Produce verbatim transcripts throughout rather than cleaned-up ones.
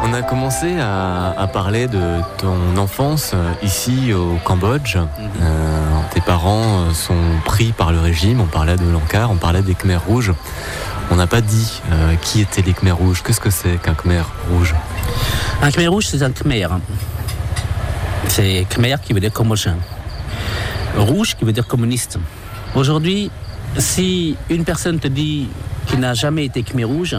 On a commencé à, à parler de ton enfance ici au Cambodge. Mm-hmm. Euh, tes parents sont pris par le régime, on parlait de l'Ankar, on parlait des Khmers rouges. On n'a pas dit euh, qui étaient les Khmers rouges. Qu'est-ce que c'est qu'un Khmer rouge ? Un Khmer rouge, c'est un Khmer. C'est Khmer qui veut dire cambodgien. Rouge qui veut dire communiste. Aujourd'hui, si une personne te dit qu'il n'a jamais été Khmer rouge,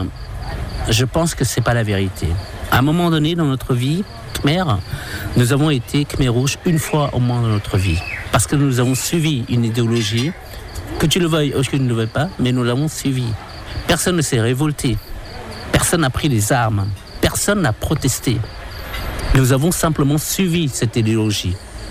je pense que c'est pas la vérité. À un moment donné dans notre vie, Khmer, nous avons été Khmer rouge une fois au moins dans notre vie. Parce que nous avons suivi une idéologie, que tu le veuilles ou que tu ne le veuilles pas, mais nous l'avons suivi. Personne ne s'est révolté. Personne n'a pris les armes. Personne n'a protesté. Nous avons simplement suivi cette idéologie.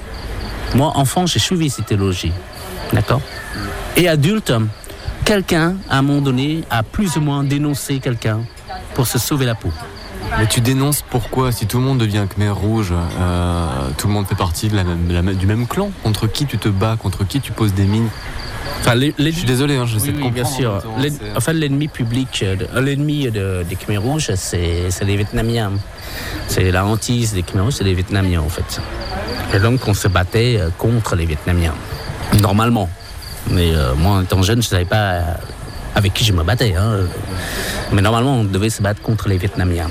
Moi, enfant, j'ai suivi cette idéologie. D'accord ? Et adulte, quelqu'un, à un moment donné, a plus ou moins dénoncé quelqu'un pour se sauver la peau. Mais tu dénonces pourquoi ? Si tout le monde devient Khmer rouge, euh, tout le monde fait partie de la même, de la, du même clan. Contre qui tu te bats ? Contre qui tu poses des mines ? Enfin, les, les, je suis désolé, hein, j'essaie oui, de comprendre. Oui, bien sûr. Les, enfin, l'ennemi public, l'ennemi de, des Khmer rouges, c'est, c'est les Vietnamiens. C'est la hantise des Khmer rouges, c'est les Vietnamiens, en fait. Et donc, on se battait contre les Vietnamiens. Normalement. Mais euh, moi, étant jeune, je ne savais pas avec qui je me battais. Hein. Mais normalement, on devait se battre contre les Vietnamiens.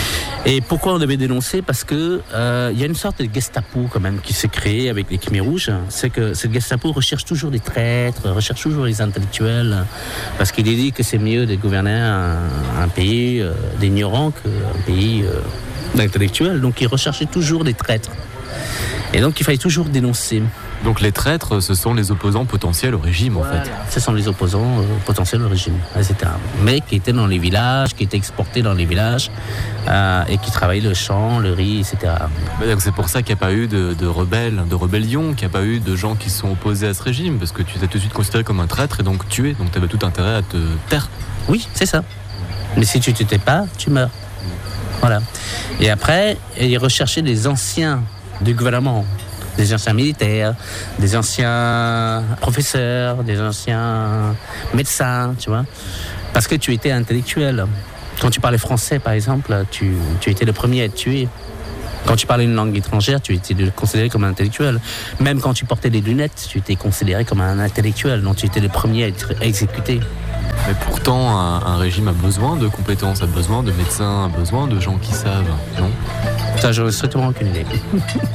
Et pourquoi on devait dénoncer ? Parce que euh, y a une sorte de Gestapo quand même qui s'est créée avec les Khmer rouges. C'est que cette Gestapo recherche toujours des traîtres, recherche toujours les intellectuels, parce qu'il est dit que c'est mieux de gouverner un, un pays euh, d'ignorants qu'un pays euh, d'intellectuels. Donc ils recherchaient toujours des traîtres. Et donc il fallait toujours dénoncer. Donc les traîtres, ce sont les opposants potentiels au régime, voilà. En fait. Ce sont les opposants euh, potentiels au régime, et cetera. Mais qui étaient dans les villages, qui étaient exportés dans les villages, euh, et qui travaillaient le champ, le riz, et cetera. Donc c'est pour ça qu'il n'y a pas eu de, de rebelles, de rébellion, qu'il n'y a pas eu de gens qui se sont opposés à ce régime, parce que tu t'es tout de suite considéré comme un traître et donc tué, donc tu avais tout intérêt à te taire. Oui, c'est ça. Mais si tu ne te tais pas, tu meurs. Voilà. Et après, ils recherchaient les anciens du gouvernement. Des anciens militaires, des anciens professeurs, des anciens médecins, tu vois. Parce que tu étais intellectuel. Quand tu parlais français, par exemple, tu, tu étais le premier à être tué. Quand tu parlais une langue étrangère, tu étais considéré comme un intellectuel. Même quand tu portais des lunettes, tu étais considéré comme un intellectuel. Donc tu étais le premier à être exécuté. Mais pourtant, un, un régime a besoin de compétences, a besoin de médecins, a besoin de gens qui savent, non ? Ça, j'aurais strictement aucune idée.